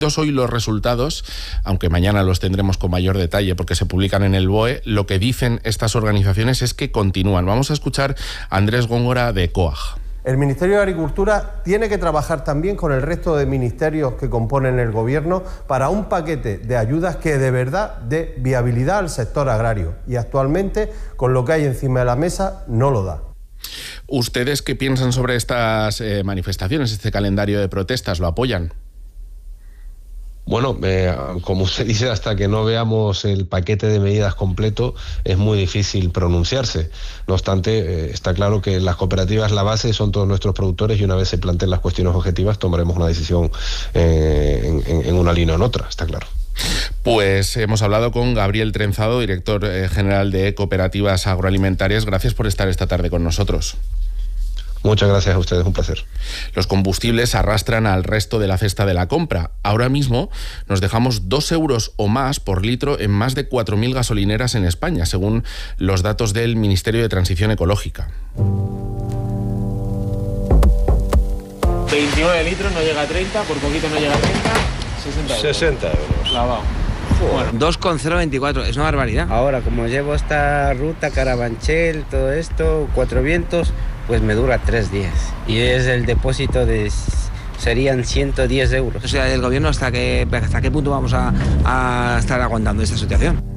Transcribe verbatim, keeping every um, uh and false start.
Hoy los resultados, aunque mañana los tendremos con mayor detalle porque se publican en el B O E, lo que dicen estas organizaciones es que continúan. Vamos a escuchar a Andrés Góngora de COAG. El Ministerio de Agricultura tiene que trabajar también con el resto de ministerios que componen el Gobierno para un paquete de ayudas que de verdad dé viabilidad al sector agrario. Y actualmente, con lo que hay encima de la mesa, no lo da. ¿Ustedes qué piensan sobre estas eh, manifestaciones, este calendario de protestas? ¿Lo apoyan? Bueno, eh, como usted dice, hasta que no veamos el paquete de medidas completo es muy difícil pronunciarse. No obstante, eh, está claro que las cooperativas, la base son todos nuestros productores y una vez se planteen las cuestiones objetivas tomaremos una decisión eh, en, en una línea o en otra, está claro. Pues hemos hablado con Gabriel Trenzado, director eh, general de Cooperativas Agroalimentarias. Gracias por estar esta tarde con nosotros. Muchas gracias a ustedes, un placer. Los combustibles arrastran al resto de la cesta de la compra. Ahora mismo nos dejamos dos euros o más por litro en más de cuatro mil gasolineras en España, según los datos del Ministerio de Transición Ecológica. veintinueve litros, no llega a treinta, por poquito no llega a treinta, sesenta euros. sesenta euros. Lavado. Bueno. dos coma cero veinticuatro, es una barbaridad. Ahora, como llevo esta ruta, Carabanchel, todo esto, Cuatro Vientos, pues me dura tres días. Y es el depósito de... serían ciento diez euros. O sea, el gobierno, ¿hasta qué, hasta qué punto vamos a, a estar aguantando esta situación?